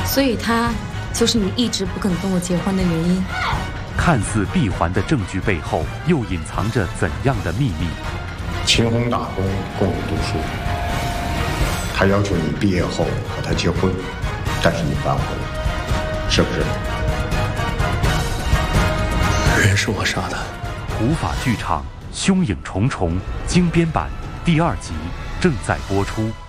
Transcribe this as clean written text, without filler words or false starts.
所以他就是你一直不肯跟我结婚的原因。 看似闭环的证据背后，又隐藏着怎样的秘密？ 秦红打工，供你读书，他要求你毕业后和他结婚，但是你反悔了，是不是？ 人是我杀的。 古法剧场《凶影重重》精编版第2集正在播出。